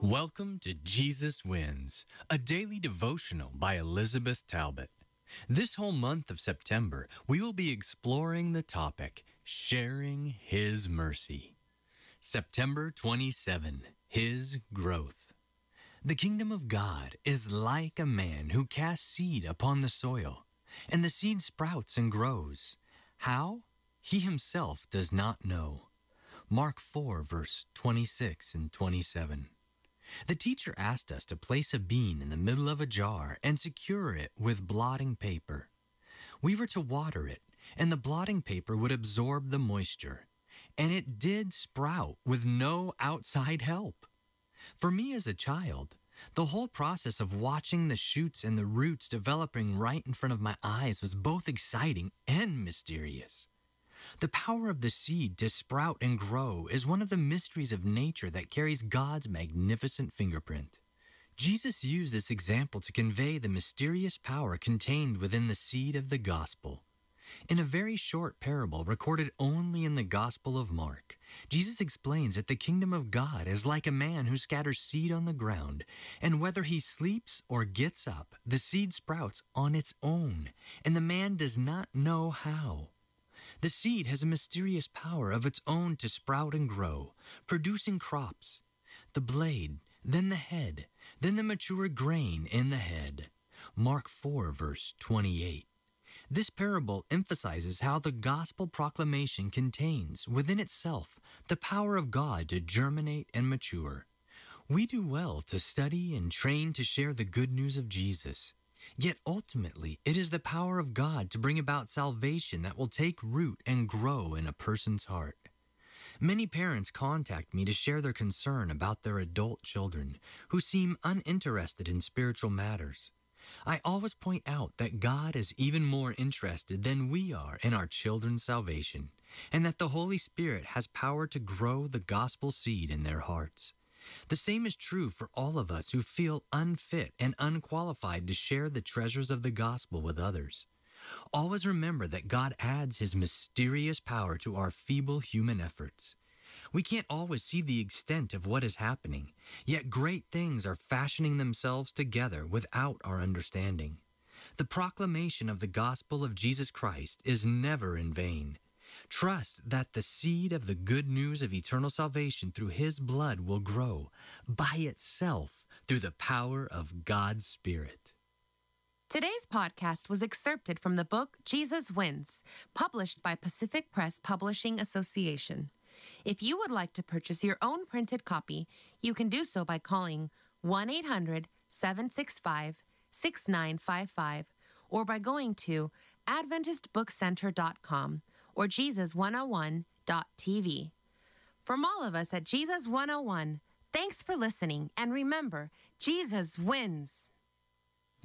Welcome to Jesus Wins, a daily devotional by Elizabeth Talbot. This whole month of September, we will be exploring the topic, Sharing His Mercy. September 27, His Growth. The kingdom of God is like a man who casts seed upon the soil, and the seed sprouts and grows. How? He himself does not know. Mark 4, verse 26 and 27. The teacher asked us to place a bean in the middle of a jar and secure it with blotting paper. We were to water it, and the blotting paper would absorb the moisture. And it did sprout with no outside help. For me as a child, the whole process of watching the shoots and the roots developing right in front of my eyes was both exciting and mysterious. The power of the seed to sprout and grow is one of the mysteries of nature that carries God's magnificent fingerprint. Jesus used this example to convey the mysterious power contained within the seed of the gospel. In a very short parable recorded only in the Gospel of Mark, Jesus explains that the kingdom of God is like a man who scatters seed on the ground, and whether he sleeps or gets up, the seed sprouts on its own, and the man does not know how. The seed has a mysterious power of its own to sprout and grow, producing crops. The blade, then the head, then the mature grain in the head. Mark 4, verse 28. This parable emphasizes how the gospel proclamation contains within itself the power of God to germinate and mature. We do well to study and train to share the good news of Jesus. Yet ultimately, it is the power of God to bring about salvation that will take root and grow in a person's heart. Many parents contact me to share their concern about their adult children who seem uninterested in spiritual matters. I always point out that God is even more interested than we are in our children's salvation, and that the Holy Spirit has power to grow the gospel seed in their hearts. The same is true for all of us who feel unfit and unqualified to share the treasures of the gospel with others. Always remember that God adds His mysterious power to our feeble human efforts. We can't always see the extent of what is happening, yet great things are fashioning themselves together without our understanding. The proclamation of the gospel of Jesus Christ is never in vain. Trust that the seed of the good news of eternal salvation through His blood will grow by itself through the power of God's Spirit. Today's podcast was excerpted from the book Jesus Wins, published by Pacific Press Publishing Association. If you would like to purchase your own printed copy, you can do so by calling 1-800-765-6955 or by going to AdventistBookCenter.com or Jesus101.tv. From all of us at Jesus 101, thanks for listening, and remember, Jesus wins.